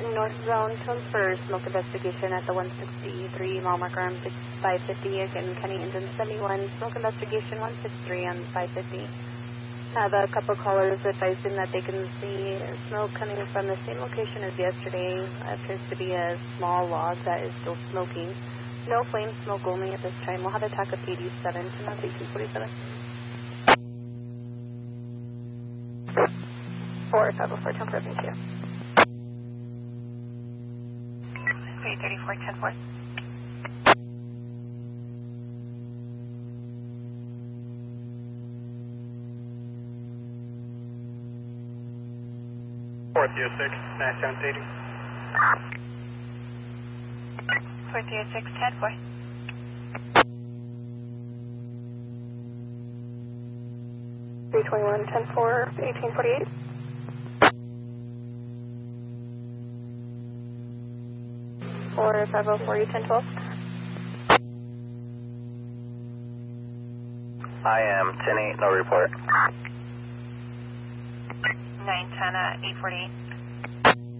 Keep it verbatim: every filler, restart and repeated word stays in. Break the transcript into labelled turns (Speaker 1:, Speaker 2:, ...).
Speaker 1: North Zone, tone for smoke investigation at the one sixty-three mile marker on five fifty. Again, Kenny engine seventy-one, smoke investigation one sixty-three on five fifty. Have a couple callers advising that they can see smoke coming from the same location as yesterday. Appears to be a small log that is still smoking. No flame, smoke only at this time. We'll have attack of eighty-seven to North eighteen forty-seven. four five oh four, ten four, thank you. three thirty-four, ten four.
Speaker 2: four three oh six, nine seven eighty.
Speaker 1: four three oh six, ten four. three twenty-one, ten four, eighteen forty-eight. four five oh four, ten twelve.
Speaker 3: I am ten eight, no report.
Speaker 1: nine ten, uh, eight forty-eight.